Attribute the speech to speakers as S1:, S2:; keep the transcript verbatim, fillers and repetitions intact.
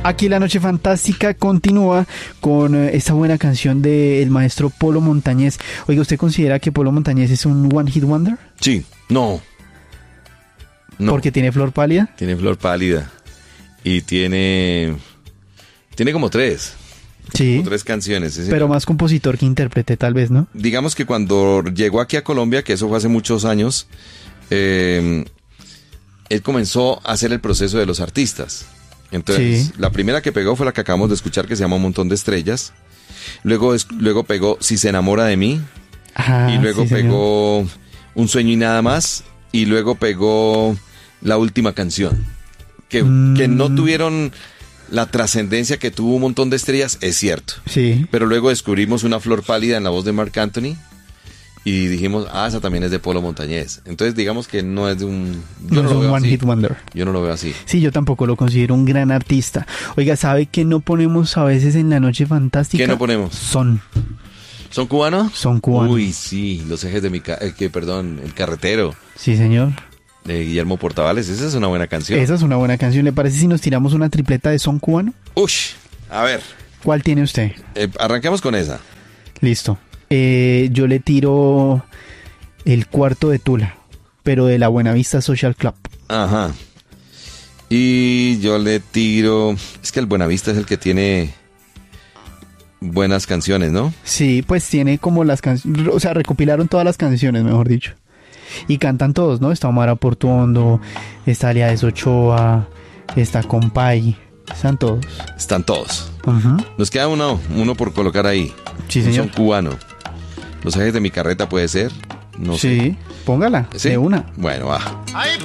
S1: Aquí la noche fantástica continúa con eh, esta buena canción del maestro Polo Montañés. Oiga, ¿usted considera que Polo Montañés es un one hit wonder?
S2: Sí, no. No.
S1: ¿Porque tiene Flor Pálida?
S2: Tiene Flor Pálida. Y tiene... Tiene como tres.
S1: Sí.
S2: Como tres canciones. ¿sí?
S1: Pero más compositor que intérprete, tal vez, ¿no?
S2: Digamos que cuando llegó aquí a Colombia, que eso fue hace muchos años, eh, él comenzó a hacer el proceso de los artistas. Entonces,
S1: Sí.
S2: la primera que pegó fue la que acabamos de escuchar, que se llama Un Montón de Estrellas. Luego, es, luego pegó Si se enamora de mí.
S1: Ajá,
S2: y luego
S1: sí, señor.
S2: pegó Un Sueño y Nada Más. Y luego pegó La Última Canción. Que,
S1: Mm.
S2: que no tuvieron la trascendencia que tuvo Un Montón de Estrellas, es cierto.
S1: Sí.
S2: Pero luego descubrimos Una Flor Pálida en la voz de Marc Anthony. Y dijimos, ah, esa también es de Polo Montañés. Entonces digamos que no es de un...
S1: No
S2: Yo no,
S1: es
S2: lo
S1: un
S2: veo
S1: one
S2: así.
S1: hit wonder.
S2: Yo no lo veo así.
S1: Sí, yo tampoco lo considero un gran artista. Oiga, ¿sabe qué no ponemos a veces en la noche fantástica?
S2: ¿Qué no ponemos?
S1: Son.
S2: ¿Son cubanos?
S1: Son cubanos.
S2: Uy, sí, Los Ejes de mi... Ca- eh, que, perdón, El Carretero,
S1: Sí, señor.
S2: de Guillermo Portavales. Esa es una buena canción.
S1: Esa es una buena canción. ¿Le parece si nos tiramos una tripleta de son cubano?
S2: Ush, a ver,
S1: ¿Cuál tiene usted?
S2: eh, arranquemos con esa.
S1: Listo. Eh, yo le tiro El Cuarto de Tula, pero de la Buenavista Social Club.
S2: Ajá. Y yo le tiro... Es que el Buenavista es el que tiene buenas canciones, ¿no?
S1: Sí, pues tiene como las canciones, o sea, recopilaron todas las canciones, mejor dicho. Y cantan todos, ¿no? Está Omar Portuondo, está Aliades Ochoa, está Compay, están todos.
S2: Están todos.
S1: Ajá.
S2: Nos queda uno, uno por colocar ahí.
S1: Sí,
S2: Un
S1: señor.
S2: son cubano. Los Ejes de mi Carreta puede ser. No sé.
S1: Sí, póngala,
S2: ¿Sí?
S1: de una.
S2: Bueno, va.
S3: Ay,